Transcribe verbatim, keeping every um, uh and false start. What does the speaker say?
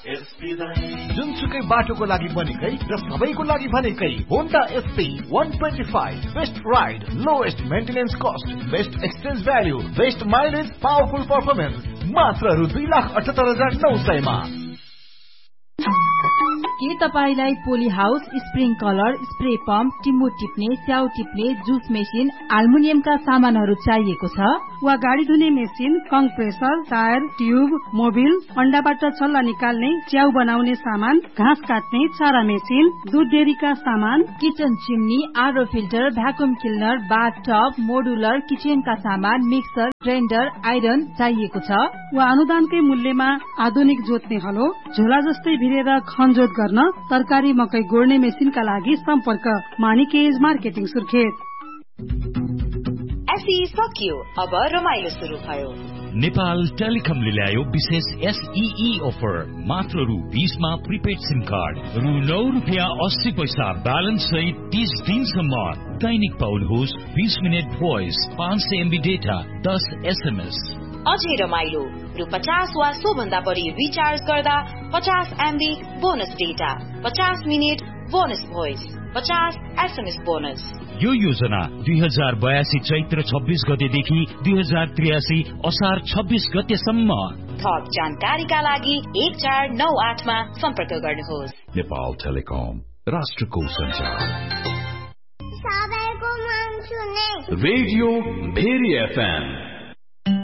जुनसुकै बाटोको लागि बनेकै र सबैको लागि भनेकै Honda SP one twenty-five best ride, lowest maintenance cost, best exchange value, best mileage, powerful performance, मात्र रु दुई लाख अठहत्तर हजार नौ सयमा। के तपाईलाई poly house, spring colour, spray pump, टिम्बु टिप्ने, स्याउ टिप्ने, जुस मेसिन, आल्मुनियमका सामानहरू चाहिएको छ वा गाडी धुने machine, compressor, tyre, tube, Mobil, अण्डाबाट छल्ला निकाल्ने, च्याउ बनाउने सामान, घाँस काट्ने, चारा मेसिन, दूध डेरीका सामान, kitchen chimney, RO filter, vacuum cleaner, बाथ टब, मोडुलर किचनका सामान, मिक्सर, ग्राइन्डर, आइरन चाहिएको छ वा अनुदानकै मूल्यमा आधुनिक जोत्ने हलो, झोला जस्तै भिरेर खनजोत गर्न, तरकारी मकै गोड्ने मेसिनका लागि सम्पर्क मानिकेज मार्केटिङ सुर्खेत। एसई सकियो, अब रमाइलो सुरु भयो। नेपाल टेलिकमले ल्यायो विशेष एसईई अफर, मात्र रु बीसमा प्रिपेड सिम कार्ड, रु नौ रुपियाँ अस्सी पैसा ब्यालेन्स सहित तीस दिनसम्म। दैनिक पाउनुहोस् बीस मिनट भोइस, पाँच सय एमबी डेटा, दस एसएमएस। अझै रमाइलो, रु पचास वा सो भन्दा बढी रिचार्ज गर्दा पचास एमबी बोनस डेटा, पचास मिनट बोनस भोइस, पचास एसएमएस बोनस। यो योजना दुई हजार बयासी चैत्र छब्बीस गतेदेखि दुई हजार त्रियासी असार छब्बीस गतेसम्म। थप जानकारीका लागि एक चार नौ आठमा सम्पर्क गर्नुहोस्। नेपाल टेलिकम, राष्ट्रको संचार। Radio very FM